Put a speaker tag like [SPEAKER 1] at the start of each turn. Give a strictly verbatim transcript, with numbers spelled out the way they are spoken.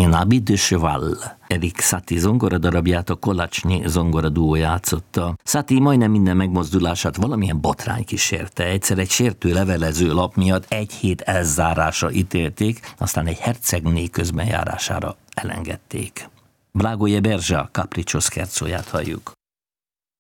[SPEAKER 1] Un habit de cheval. Erik Satie zongoradarabját a Kolacsnyi zongoraduó játszotta. Satie majdnem minden megmozdulását valamilyen botrány kísérte. Egyszer egy sértő levelező lap miatt egy hét elzárásra ítélték, aztán egy hercegné közbenjárására elengedték. Blagoje Berzsa Capriccio Scherzóját halljuk.